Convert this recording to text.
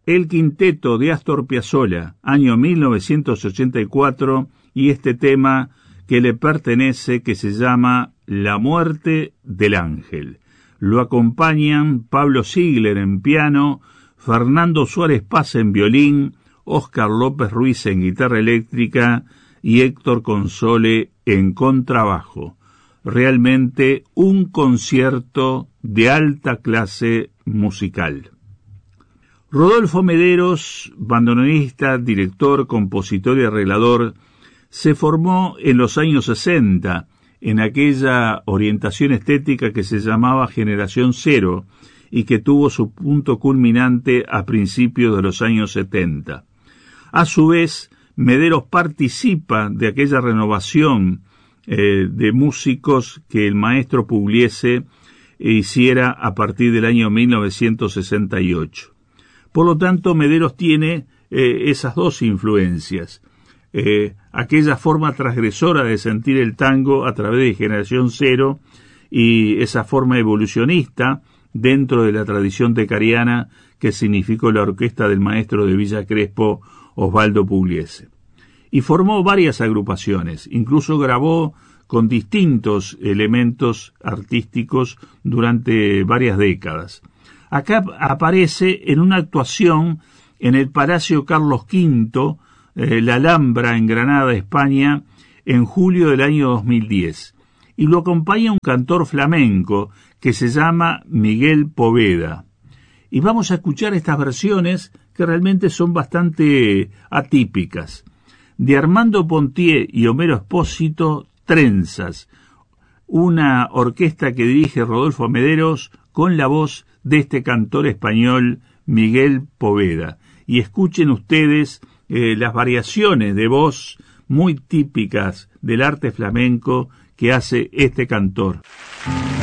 el quinteto de Astor Piazzolla, año 1984, y este tema que le pertenece, que se llama La muerte del ángel. Lo acompañan Pablo Ziegler en piano, Fernando Suárez Paz en violín, Óscar López Ruiz en guitarra eléctrica y Héctor Console en contrabajo. Realmente un concierto de alta clase musical. Rodolfo Mederos, bandoneonista, director, compositor y arreglador, se formó en los años 60 en aquella orientación estética que se llamaba Generación Cero y que tuvo su punto culminante a principios de los años 70. A su vez, Mederos participa de aquella renovación de músicos que el maestro Pugliese hiciera a partir del año 1968. Por lo tanto, Mederos tiene esas dos influencias. Aquella forma transgresora de sentir el tango a través de Generación Cero y esa forma evolucionista dentro de la tradición tecariana que significó la orquesta del maestro de Villa Crespo, Osvaldo Pugliese. Y formó varias agrupaciones, incluso grabó con distintos elementos artísticos durante varias décadas. Acá aparece en una actuación en el Palacio Carlos V, la Alhambra en Granada, España, en julio del año 2010. Y lo acompaña un cantor flamenco que se llama Miguel Poveda. Y vamos a escuchar estas versiones que realmente son bastante atípicas. De Armando Pontier y Homero Expósito, Trenzas, una orquesta que dirige Rodolfo Mederos con la voz de este cantor español Miguel Poveda. Y escuchen ustedes las variaciones de voz muy típicas del arte flamenco que hace este cantor.